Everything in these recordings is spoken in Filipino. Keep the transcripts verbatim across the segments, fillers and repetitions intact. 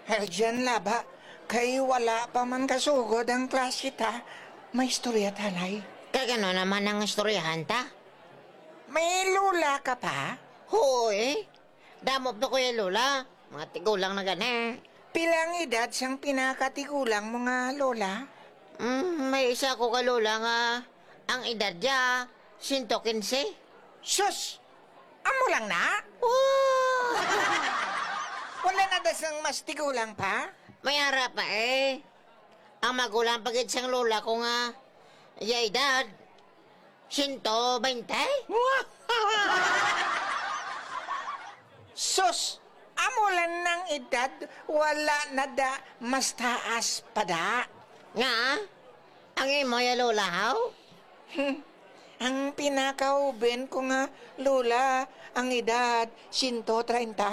Herjan laba, kay wala pa man kasugod ang klase ta. May istorya talay. Kagano naman ang istoryahan ta? May lula ka pa? Hoy, damop na kuya Lola. Mga tigulang na gani. Pilang edad siyang pinakatigulang mga lola? Mm, may isa ko ka Lola nga ang edad niya, one hundred fifteen. Sus! Amo lang na? Wow! Wala na dasang mas tigulang pa? May harap pa eh. Ang magulang pagit siyang lola ko nga, iya edad, one hundred twenty. Sus! Amo lang ng edad, wala na da mas taas pa da. Nga, ang imo ya lola haw? Hmm. Ang pinakauben ko nga, lola, ang edad, one hundred thirty.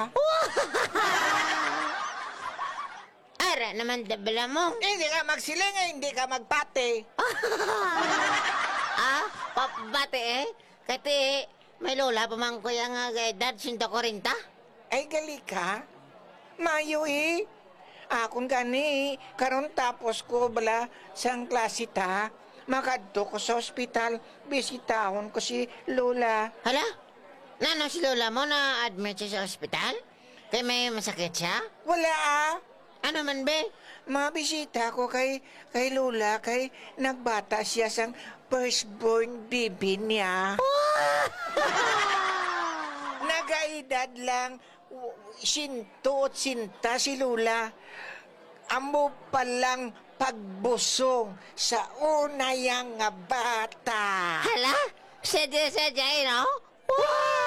Ara naman tabla mo. Hindi ka magsiling, eh, hindi ka magpate. Ah, papate eh. Kati may lola pa man ko yung uh, edad, one hundred forty. Ay, gali ka? Mayo eh. Akong gani, karon tapos ko bala sang klase ta. Makadto ko sa ospital, bisitahon ko si Lola. Hala? Nano si lola mo na admit siya sa ospital? Kaya may masakit siya? Wala ah. Ano man be? Mabisita ko kay, kay Lola, kay nagbata siya sang firstborn baby niya. Nagaedad lang, sinto at sinta si Lola. Amo palang pagbusong sa unayang nga bata. Hala? Sadya-sadya, eh, no? Wow!